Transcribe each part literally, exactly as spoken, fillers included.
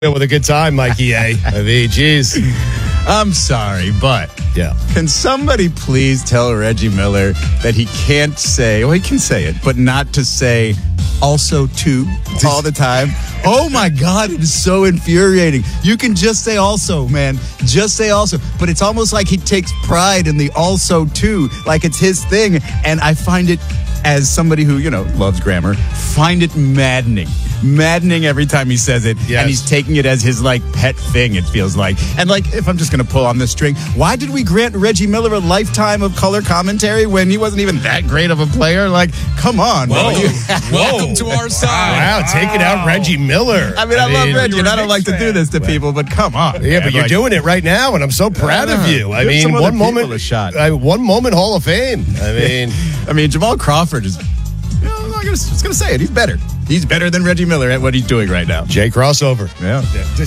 with a good time, Mikey A. I mean, geez. I'm sorry, but yeah. Can somebody please tell Reggie Miller that he can't say, well, he can say it, but not to say also too all the time? Oh my God, it is so infuriating. You can just say also, man. Just say also. But it's almost like he takes pride in the also too, like it's his thing. And I find it, as somebody who, you know, loves grammar, find it maddening. Maddening every time he says it. Yes. And he's taking it as his, like, pet thing, it feels like. And, like, if I'm just going to pull on this string, why did we grant Reggie Miller a lifetime of color commentary when he wasn't even that great of a player? Like, come on. Whoa. You, Welcome to our side. Wow, taking out Reggie Miller. I mean, I, I love mean, Reggie, and I don't like fan. to do this to well, people, but come on. Yeah, man. but you're like, doing it right now, and I'm so proud uh, of you. I give mean, some one other moment, a shot. I, one moment Hall of Fame. I mean, I mean, Jamal Crawford is, you know, I'm just going to say it. He's better. He's better than Reggie Miller at what he's doing right now. Jay crossover. Yeah.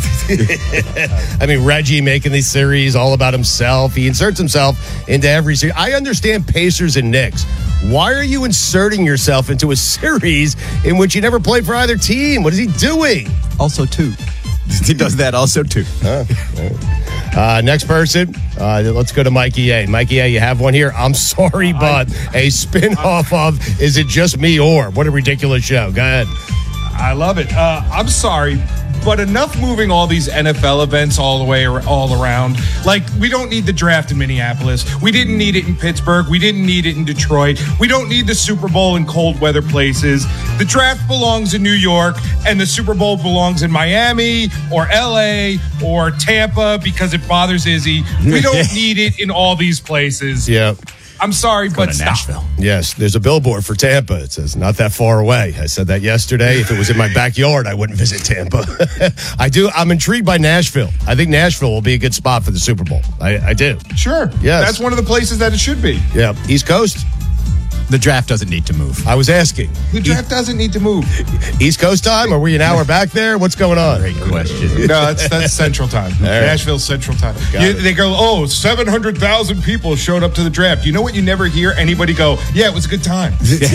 yeah. I mean, Reggie making these series all about himself. He inserts himself into every series. I understand Pacers and Knicks. Why are you inserting yourself into a series in which you never played for either team? What is he doing? Also, too. He does that also, too. Huh. Uh, next person, uh, let's go to Mikey A. Mikey A, you have one here. I'm sorry, but a spin-off of Is It Just Me Or? What a ridiculous show. Go ahead. I love it. Uh, I'm sorry, but enough moving all these N F L events all the way all around. Like, we don't need the draft in Minneapolis. We didn't need it in Pittsburgh. We didn't need it in Detroit. We don't need the Super Bowl in cold weather places. The draft belongs in New York, and the Super Bowl belongs in Miami or L A or Tampa because it bothers Izzy. We don't need it in all these places. Yeah. I'm sorry, Let's but go to stop. Nashville. Yes, there's a billboard for Tampa. It says, not that far away. I said that yesterday. If it was in my backyard, I wouldn't visit Tampa. I do. I'm intrigued by Nashville. I think Nashville will be a good spot for the Super Bowl. I, I do. Sure. Yes. That's one of the places that it should be. Yeah. East Coast. The draft doesn't need to move. I was asking. The draft doesn't need to move. East Coast time? Are we an hour back there? What's going on? Great question. No, that's that's Central Time. Right. Nashville Central Time. You, they go, oh, seven hundred thousand people showed up to the draft. You know what? You never hear anybody go, yeah, it was a good time.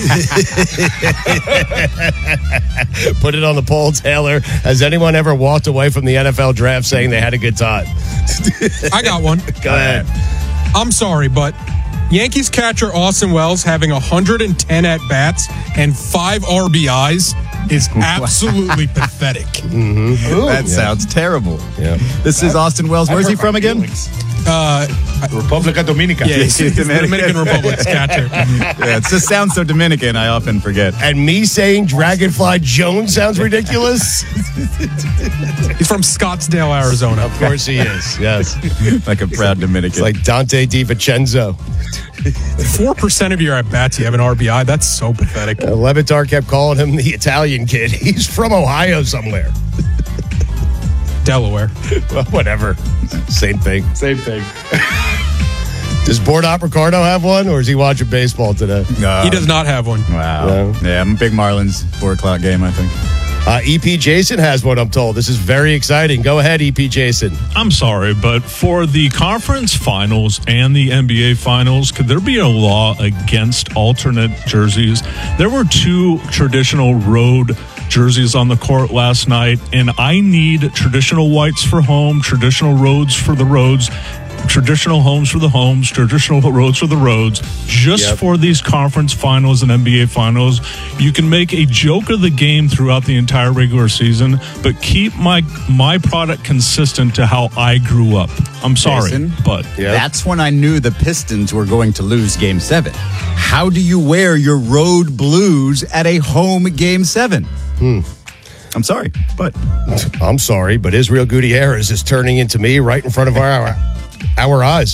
Put it on the poll, Taylor. Has anyone ever walked away from the N F L draft saying they had a good time? I got one. Go ahead. I'm sorry, but Yankees catcher Austin Wells having one hundred ten at-bats and five R B Is is absolutely pathetic. Mm-hmm. That yeah. sounds terrible. Yeah. This is Austin Wells. Where's he from again? Uh, Republica Dominicana. Yeah, he's the Dominican Republic's catcher. Yeah, it just sounds so Dominican, I often forget. And me saying Dragonfly Jones sounds ridiculous? He's from Scottsdale, Arizona. Of course he is, yes. Like a proud Dominican. It's like Dante DiVincenzo. Four percent of your at-bats, you have an R B I. That's so pathetic. Uh, Levitar kept calling him the Italian kid. He's from Ohio somewhere. Delaware. Well, whatever. Same thing. Same thing. Does Bordat Ricardo have one, or is he watching baseball today? Uh, He does not have one. Wow. No. Yeah, I'm a big Marlins four o'clock game, I think. Uh, E P Jason has one, I'm told. This is very exciting. Go ahead, E P Jason. I'm sorry, but for the conference finals and the N B A finals, could there be a law against alternate jerseys? There were two traditional road jerseys on the court last night, and I need traditional whites for home, traditional roads for the roads, traditional homes for the homes, traditional roads for the roads, just Yep. for these conference finals and N B A finals. You can make a joke of the game throughout the entire regular season, but keep my my product consistent to how I grew up. I'm sorry, Jason, but Yep. that's when I knew the Pistons were going to lose Game seven. How do you wear your road blues at a home Game seven? Hmm. I'm sorry, but... I'm sorry, but Israel Gutierrez is turning into me right in front of our our eyes.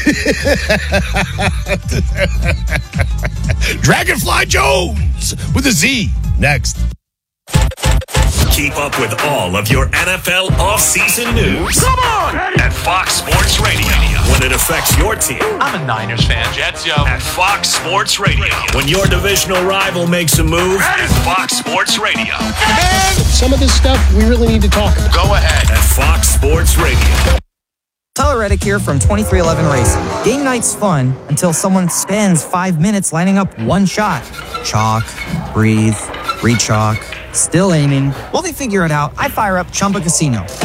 Dragonfly Jones with a Z. Next. Keep up with all of your N F L offseason news. Come on! At Fox Sports Radio. When it affects your team. I'm a Niners fan. Jets, yo. At Fox Sports Radio. When your divisional rival makes a move. At Fox Sports Radio. And some of this stuff we really need to talk about. Go ahead. At Fox Sports Radio. Tyler Reddick here from twenty-three eleven Racing. Game night's fun until someone spends five minutes lining up one shot. Chalk, breathe, re-chalk, Still aiming. While they figure it out, I fire up Chumba Casino.